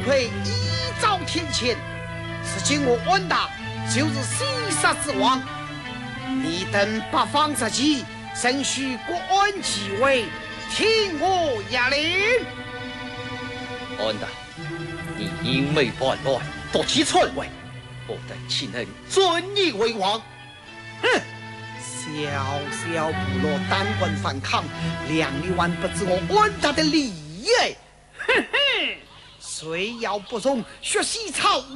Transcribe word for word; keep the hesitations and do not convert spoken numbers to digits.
愧一朝天谴，是今我安达就是西沙之王。你等八方之际，仍需国安即位，听我下令。 安达，你淫媚叛乱，夺其篡位，不得亲恩尊你为王。 哼！小小部落单棍反抗，两里万不知我安达的利益。哼哼！谁要不从血洗草